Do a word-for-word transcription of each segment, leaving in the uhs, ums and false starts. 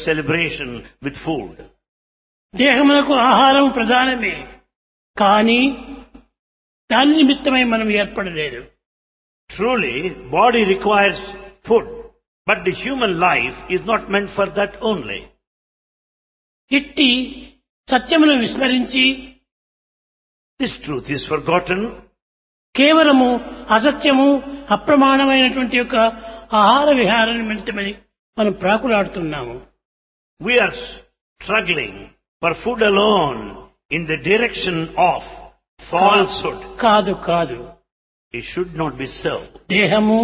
celebration with food. దేహమునకు ఆహారం ప్రధానమే, కానీ దాని నిమిత్తమై మనం ఏర్పడలేదు. Truly, body requires food, but the human life is not meant for that only. ఇట్టి సత్యమును విస్మరించి This truth is forgotten. కేవలము అసత్యము అప్రమాణమైనటువంటి యొక్క ఆహార విహార నిమిత్తమని మనం ప్రాకులాడుతున్నాము. We are struggling for food alone in the direction of falsehood. కాదు కాదు It should not be so. దేహము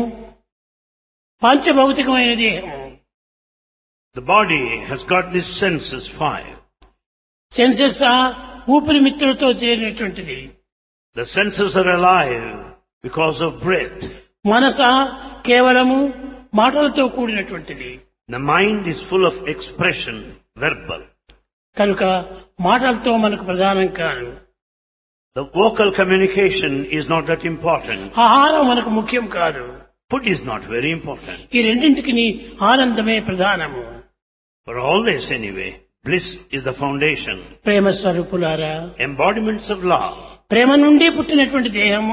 పంచభౌతికమైన దేహము. The body has got these senses five. Senses ఊపిరి మిత్రులతో చేరినటువంటిది. The senses are alive because of breath. మనస కేవలము మాటలతో కూడినటువంటిది. The mind is full of expression, verbal. కనుక మాటలతో మనకు ప్రధానం కాదు. The vocal communication is not that important. ఆహారం మనకు ముఖ్యం కాదు. Food is not very important. ఈ రెండింటికి ఆనందమే ప్రధానము. For all this anyway, bliss is the foundation. ప్రేమ స్వరూపులారా, Embodiments of love. ప్రేమ నుండి పుట్టినటువంటి దేహము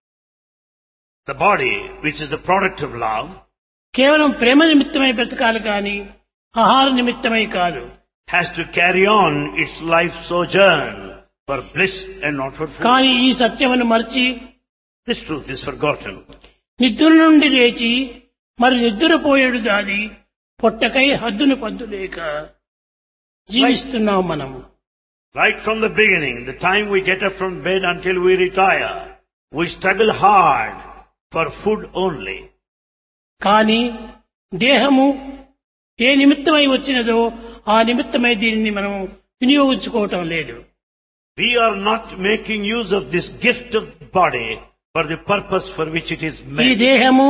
The body, which is the product of love, కేవలం ప్రేమ నిమిత్తమై బ్రతకాలి కానీ ఆహార నిమిత్తమై కాదు. has to carry on its life sojourn for bliss and not for food. కానీ ఈ సత్యమును మరచి This truth is forgotten. నిద్ర నుండి లేచి మరి నిద్రపోయేడు దాది పొట్టకై హద్దును పద్దు లేక జీవిస్తున్నాం మనం. Right from the beginning, the time we get up from bed until we retire, we struggle hard for food only. కానీ దేహము ఏ నిమిత్తమై వచ్చినదో ఆ నిమిత్తమై దీనిని మనం వినియోగించుకోవటం లేదు. We are not making use of this gift of the body for the purpose for which it is ఈ made. దేహము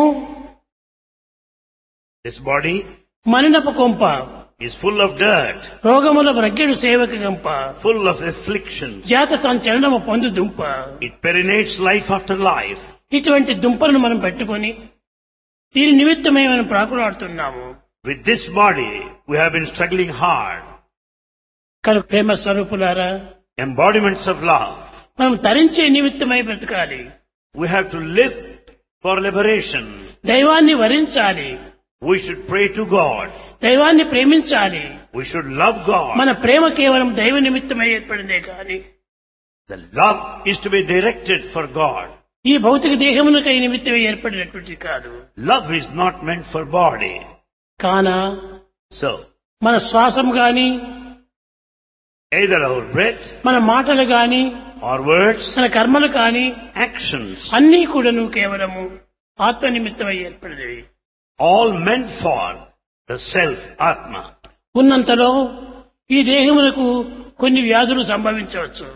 This body మనినపు కొంప, is full of dirt, రోగముల బ్రగ్గెడు సేవక గంప, full of afflictions. జాత సంచలనము పొందు దుంప. It perinates life after life. ఇటువంటి దుంపలను మనం పెట్టుకొని దీని నిమిత్తమై మనం ప్రాకులాడుతున్నాము. With this body, we have been struggling hard. కనుక ప్రేమ స్వరూపులారా, Embodiments of love. మనం తరించే నిమిత్తమై బ్రతకాలి. We have to live for liberation. దైవాన్ని వరించాలి. We should pray to God. దైవాన్ని ప్రేమించాలి. We should love God. మన ప్రేమ కేవలం దైవ నిమిత్తమై ఏర్పడిందే కానీ The love is to be directed for God. ఈ భౌతిక దేహమునకై నిమిత్తమై ఏర్పడినటువంటిది కాదు. Love is not meant for body. కాన So, మన శ్వాసం గాని, either our breath మన మాటలు గాని, or words, మన కర్మలు కాని actions, అన్నీ కూడాను కేవలము ఆత్మ నిమిత్తమై ఏర్పడినవి. all meant for the self, Atma. ఉన్నంతలో ఈ దేహమునకు కొన్ని వ్యాధులు సంభవించవచ్చు.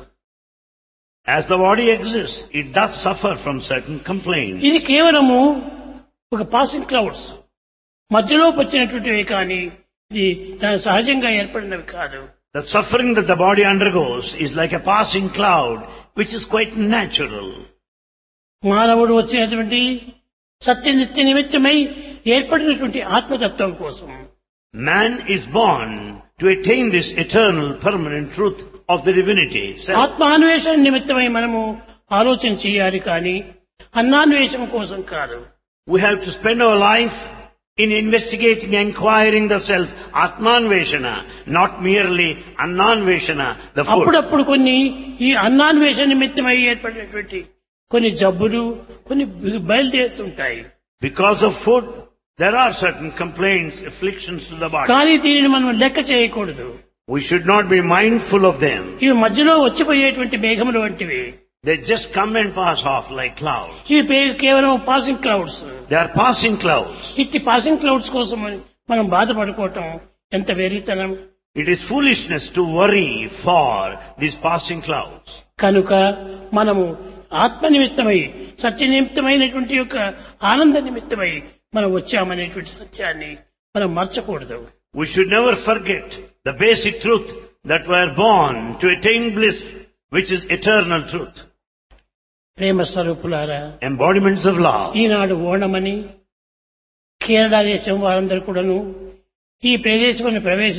As the body exists, it does suffer from certain complaints. ఇది కేవలము ఒక పాసింగ్ క్లౌడ్స్ మధ్యలో వచ్చినటువంటివి కానీ ఇది దాని సహజంగా ఏర్పడినవి కాదు. The suffering that the body undergoes is like a passing cloud, which is quite natural. మానవుడు వచ్చినటువంటి సత్య నిత్య నిమిత్తమై ఏర్పడినటువంటి ఆత్మతత్వం కోసం Man is born to attain this eternal, permanent truth of the divinity. Self. ఆత్మాన్వేషణ నిమిత్తమై మనము ఆలోచన చేయాలి కానీ అన్నాన్వేషణ కోసం కాదు. We have to spend our life in investigating, inquiring the self, Atmanveshana, not merely Annanveshana, the food. అప్పుడప్పుడు కొన్ని ఈ అన్నాన్వేషణ నిమిత్తమై ఏర్పడినటువంటి కొన్ని జబ్బులు కొన్ని బయలుదేరుతుంటాయి. Because of food, there are certain complaints, afflictions to the body. కానీ దీనిని మనం లెక్క చేయకూడదు. We should not be mindful of them. ఇవి మధ్యలో వచ్చిపోయేటువంటి మేఘములు వంటివి. They just come and pass off like clouds. ఇవి పే- కేవలం passing clouds. They are passing clouds. ఇట్టి పాసింగ్ క్లౌడ్స్ కోసం మనం బాధపడుకోవటం ఎంత వెర్రితనం. It is foolishness to worry for these passing clouds. కనుక మనము ఆత్మ నిమిత్తమై సత్య నిమిత్తమైనటువంటి యొక్క ఆనంద నిమిత్తమై మనం వచ్చామనేటువంటి సత్యాన్ని మనం మర్చకూడదు. We should never forget the basic truth that we are born to attain bliss, which is eternal truth. ప్రేమ స్వరూపులారా, Embodiments of love. ఈనాడు ఓణమని కేరళ దేశం వారందరూ కూడాను ఈ ప్రదేశంలో ప్రవేశ